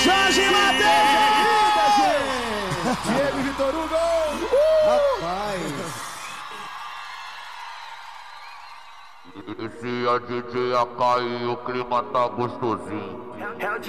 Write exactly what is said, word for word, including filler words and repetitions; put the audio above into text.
Jorge Matheus! Diego Vitor Hugo! Rapaz! Esse é D J A K e o clima tá gostosinho.